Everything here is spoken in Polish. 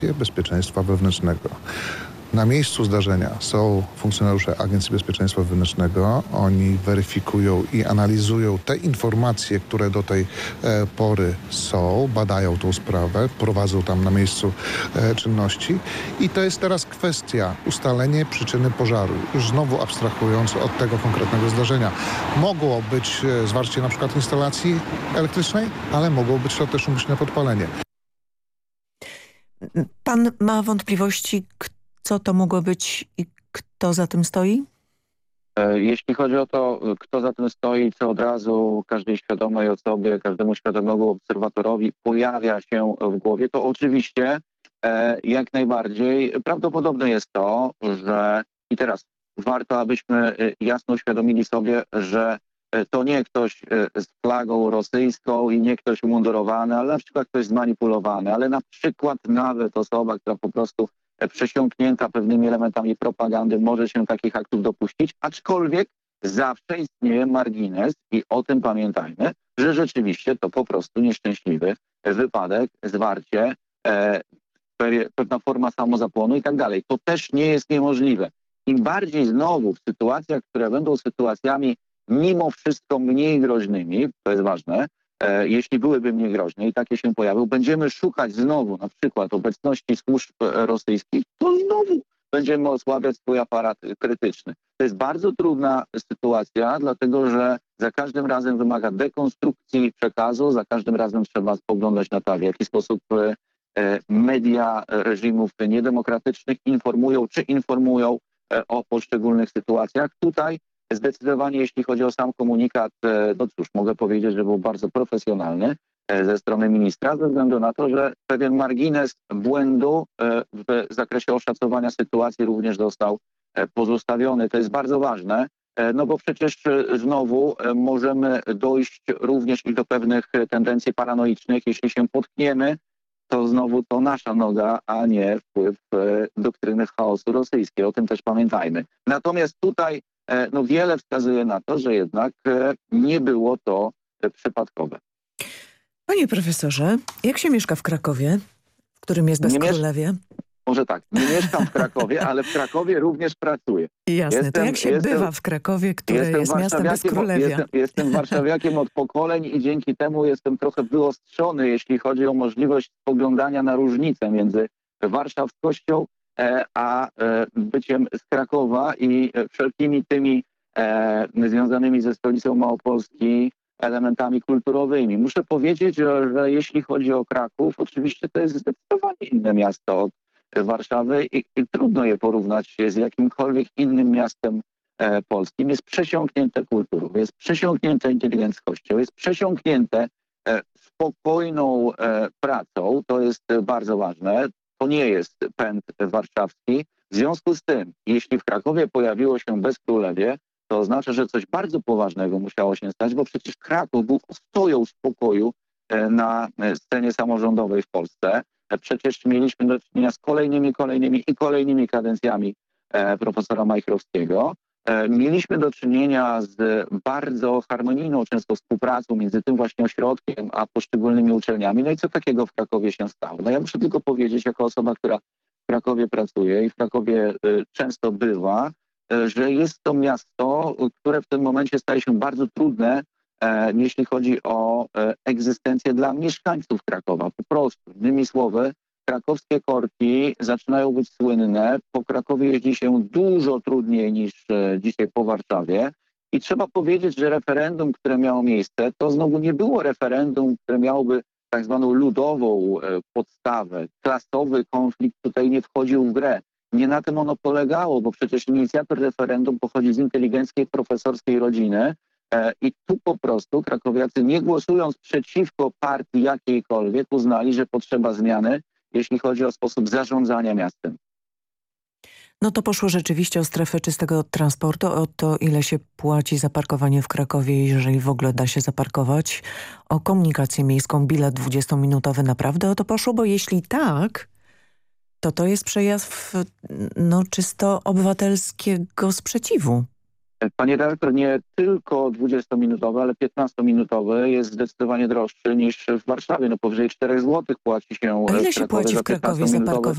Bezpieczeństwa Wewnętrznego. Na miejscu zdarzenia są funkcjonariusze Agencji Bezpieczeństwa Wewnętrznego. Oni weryfikują i analizują te informacje, które do tej pory są, badają tą sprawę, prowadzą tam na miejscu czynności. I to jest teraz kwestia ustalenia przyczyny pożaru. Już znowu abstrahując od tego konkretnego zdarzenia. Mogło być zwarcie na przykład instalacji elektrycznej, ale mogło być to też umyślne podpalenie. Pan ma wątpliwości, co to mogło być i kto za tym stoi? Jeśli chodzi o to, kto za tym stoi, co od razu każdej świadomej osobie, każdemu świadomemu obserwatorowi pojawia się w głowie, to oczywiście jak najbardziej prawdopodobne jest to, że i teraz warto, abyśmy jasno uświadomili sobie, że to nie ktoś z flagą rosyjską i nie ktoś umundurowany, ale na przykład ktoś zmanipulowany, ale na przykład nawet osoba, która po prostu przesiąknięta pewnymi elementami propagandy może się takich aktów dopuścić, aczkolwiek zawsze istnieje margines i o tym pamiętajmy, że rzeczywiście to po prostu nieszczęśliwy wypadek, zwarcie, pewna forma samozapłonu i tak dalej. To też nie jest niemożliwe. Im bardziej znowu w sytuacjach, które będą sytuacjami mimo wszystko mniej groźnymi, to jest ważne, jeśli byłyby mniej groźne i takie się pojawią, będziemy szukać znowu na przykład obecności służb rosyjskich, to znowu będziemy osłabiać swój aparat krytyczny. To jest bardzo trudna sytuacja, dlatego że za każdym razem wymaga dekonstrukcji przekazu, za każdym razem trzeba spoglądać na to, w jaki sposób media reżimów niedemokratycznych informują o poszczególnych sytuacjach. Tutaj zdecydowanie, jeśli chodzi o sam komunikat, no cóż, mogę powiedzieć, że był bardzo profesjonalny ze strony ministra, ze względu na to, że pewien margines błędu w zakresie oszacowania sytuacji również został pozostawiony. To jest bardzo ważne, no bo przecież znowu możemy dojść również i do pewnych tendencji paranoicznych. Jeśli się potkniemy, to znowu to nasza noga, a nie wpływ doktryny chaosu rosyjskiej. O tym też pamiętajmy. Natomiast tutaj no wiele wskazuje na to, że jednak nie było to przypadkowe. Panie profesorze, jak się mieszka w Krakowie, w którym jest Bezkrólewie? Może tak, nie mieszkam w Krakowie, ale w Krakowie również pracuję. Jasne, to jak się bywa w Krakowie, które jest miastem Bezkrólewia? Jestem warszawiakiem od pokoleń i dzięki temu jestem trochę wyostrzony, jeśli chodzi o możliwość spoglądania na różnicę między warszawskością a byciem z Krakowa i wszelkimi tymi związanymi ze stolicą Małopolski elementami kulturowymi. Muszę powiedzieć, że jeśli chodzi o Kraków, oczywiście to jest zdecydowanie inne miasto od Warszawy i trudno je porównać z jakimkolwiek innym miastem polskim. Jest przesiąknięte kulturą, jest przesiąknięte inteligenckością, jest przesiąknięte spokojną pracą. To jest bardzo ważne. To nie jest pęd warszawski. W związku z tym, jeśli w Krakowie pojawiło się Bezkrólewie, to oznacza, że coś bardzo poważnego musiało się stać, bo przecież Kraków był ostoją spokoju na scenie samorządowej w Polsce. Przecież mieliśmy do czynienia z kolejnymi kadencjami profesora Majchrowskiego. Mieliśmy do czynienia z bardzo harmonijną często współpracą między tym właśnie ośrodkiem a poszczególnymi uczelniami. No i co takiego w Krakowie się stało? No ja muszę tylko powiedzieć, jako osoba, która w Krakowie pracuje i w Krakowie często bywa, że jest to miasto, które w tym momencie staje się bardzo trudne, jeśli chodzi o egzystencję dla mieszkańców Krakowa. Po prostu, innymi słowy, krakowskie korki zaczynają być słynne. Po Krakowie jeździ się dużo trudniej niż dzisiaj po Warszawie. I trzeba powiedzieć, że referendum, które miało miejsce, to znowu nie było referendum, które miałoby tak zwaną ludową podstawę. Klasowy konflikt tutaj nie wchodził w grę. Nie na tym ono polegało, bo przecież inicjator referendum pochodzi z inteligenckiej, profesorskiej rodziny i tu po prostu krakowiacy, nie głosując przeciwko partii jakiejkolwiek, uznali, że potrzeba zmiany, jeśli chodzi o sposób zarządzania miastem. No to poszło rzeczywiście o strefę czystego transportu, o to, ile się płaci za parkowanie w Krakowie, jeżeli w ogóle da się zaparkować, o komunikację miejską, bilet 20-minutowy, naprawdę o to poszło, bo jeśli tak, to jest przejaw czysto obywatelskiego sprzeciwu. Panie redaktor, nie tylko 20-minutowy, ale 15-minutowy jest zdecydowanie droższy niż w Warszawie. No powyżej 4 zł płaci się. A ile się płaci w Krakowie za parkowanie?